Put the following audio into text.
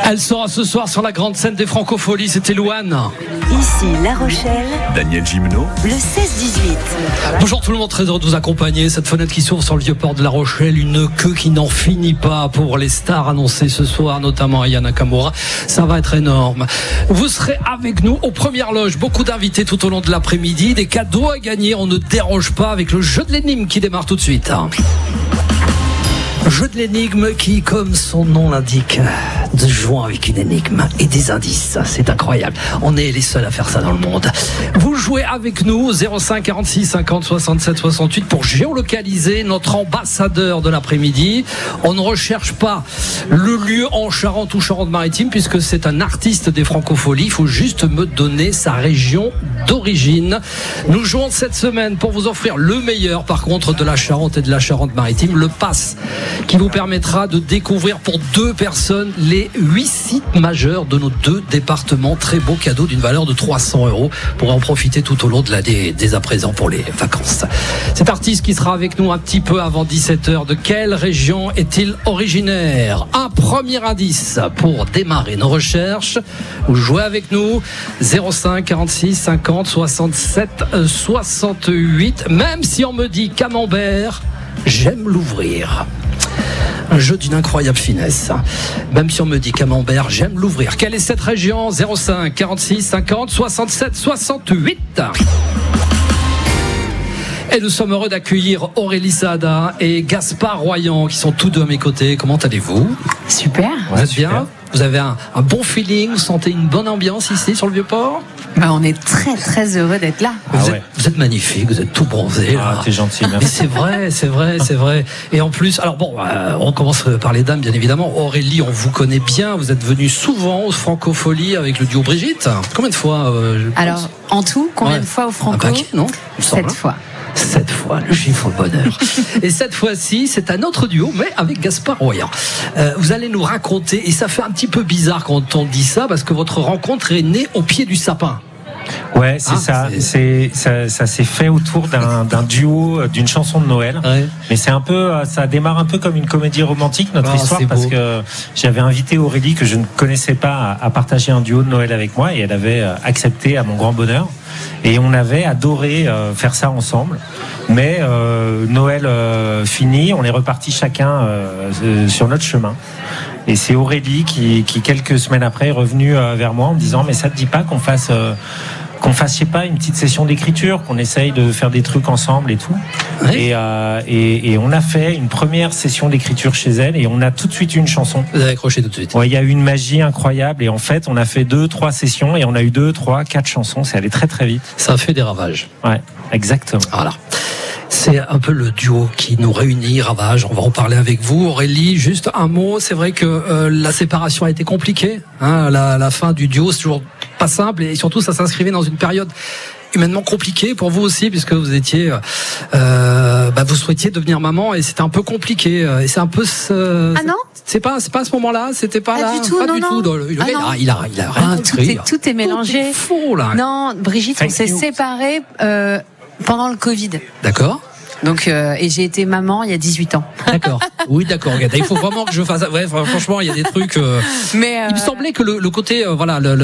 Elle sera ce soir sur la grande scène des Francopholies, c'était Louane. Ici La Rochelle, Daniel Gimeno, le 16-18. Bonjour tout le monde, très heureux de vous accompagner. Cette fenêtre qui s'ouvre sur le vieux port de La Rochelle, une queue qui n'en finit pas pour les stars annoncées ce soir, notamment Aya Nakamura. Ça va être énorme. Vous serez avec nous aux premières loges, beaucoup d'invités tout au long de l'après-midi, des cadeaux à gagner, on ne déroge pas avec le jeu de l'énigme qui démarre tout de suite. Jeu de l'énigme qui, comme son nom l'indique, de jouer avec une énigme et des indices. C'est incroyable. On est les seuls à faire ça dans le monde. Vous jouez avec nous 05 46 50 67 68 pour géolocaliser notre ambassadeur de l'après-midi. On ne recherche pas le lieu en Charente ou Charente-Maritime puisque c'est un artiste des Francopholies. Il faut juste me donner sa région d'origine. Nous jouons cette semaine pour vous offrir le meilleur, par contre, de la Charente et de la Charente-Maritime, le pass qui vous permettra de découvrir pour 2 personnes les 8 sites majeurs de nos 2 départements. Très beau cadeau d'une valeur de 300 €. Pour en profiter tout au long de l'année, dès à présent pour les vacances. Cet artiste qui sera avec nous un petit peu avant 17h, de quelle région est-il originaire? Un premier indice pour démarrer nos recherches. Vous jouez avec nous 05 46 50 67 68. Même si on me dit camembert, j'aime l'ouvrir. Un jeu d'une incroyable finesse. Même si on me dit camembert, j'aime l'ouvrir. Quelle est cette région? 05 46 50 67 68. Et nous sommes heureux d'accueillir Aurélie Saada et Gaspard Royan qui sont tous deux à mes côtés. Comment allez-vous? Super. Vous êtes bien? Vous avez un bon feeling? Vous sentez une bonne ambiance ici sur le Vieux-Port? On est très très heureux d'être là. Vous êtes magnifique, vous êtes tout bronzé. T'es gentil, merci. Mais c'est vrai. Et en plus, alors bon, on commence par les dames, bien évidemment. Aurélie, on vous connaît bien. Vous êtes venue souvent aux Francopholies avec le duo Brigitte. Combien de fois Alors, en tout, combien de fois au Franco? Un paquet, non? 7 fois. 7 fois, le chiffre bonheur. Et cette fois-ci, c'est un autre duo, mais avec Gaspard Royan. Vous allez nous raconter, et ça fait un petit peu bizarre quand on dit ça, parce que votre rencontre est née au pied du sapin. Ouais, c'est ça. Ça s'est fait autour d'un duo, d'une chanson de Noël. Ouais. Mais c'est un peu, ça démarre un peu comme une comédie romantique, notre histoire, parce que j'avais invité Aurélie, que je ne connaissais pas, à partager un duo de Noël avec moi, et elle avait accepté à mon grand bonheur. Et on avait adoré faire ça ensemble. Mais Noël fini, on est reparti chacun sur notre chemin. Et c'est Aurélie qui quelques semaines après est revenue vers moi en me disant: mais ça te dit pas qu'on fasse je sais pas, une petite session d'écriture, qu'on essaye de faire des trucs ensemble et tout. Ouais. Et on a fait une première session d'écriture chez elle et on a tout de suite eu une chanson. Vous avez accroché tout de suite. Ouais, il y a eu une magie incroyable et en fait on a fait 2, 3 sessions et on a eu 2, 3, 4 chansons. C'est allé très très vite. Ça a fait des ravages. Ouais, exactement. Voilà. C'est un peu le duo qui nous réunit, Ravage. On va en parler avec vous. Aurélie, juste un mot. C'est vrai que la séparation a été compliquée. La fin du duo, c'est toujours pas simple. Et surtout, ça s'inscrivait dans une période humainement compliquée pour vous aussi, puisque vous étiez, vous souhaitiez devenir maman et c'était un peu compliqué. Et c'est un peu Ah non? C'est pas à ce moment-là. C'était pas là. Du tout, pas non, du non. tout. Il a rien écrit. Tout est mélangé. Tout est faux, là. Non, Brigitte, on s'est séparés pendant le Covid. D'accord. Donc et j'ai été maman il y a 18 ans. D'accord. Oui, d'accord. Il faut vraiment que je fasse. Ouais, franchement, il y a des trucs. Mais il me semblait que le côté,